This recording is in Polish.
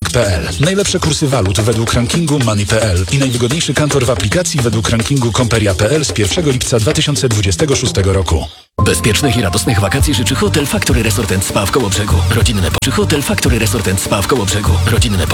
moneybank.pl. Najlepsze kursy walut według rankingu money.pl i najwygodniejszy kantor w aplikacji według rankingu komperia.pl z 1 lipca 2026 roku. Bezpiecznych i radosnych wakacji życzy Hotel Factory Resort & Spa w Kołobrzegu. Rodzinne Hotel Factory Resort & Spa w Kołobrzegu. Rodzinne